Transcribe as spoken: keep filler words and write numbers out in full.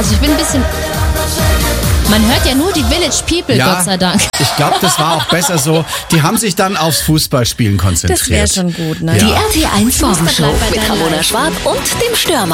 Also ich bin ein bisschen... Man hört ja nur die Village People, Ja, Gott sei Dank. Ich glaube, das war auch besser so. Die haben sich dann aufs Fußballspielen konzentriert. Das wäre schon gut, ne? Ja. Die R T eins Morgenshow bei mit deiner Ramona Leistung. Schwab und dem Stürmer.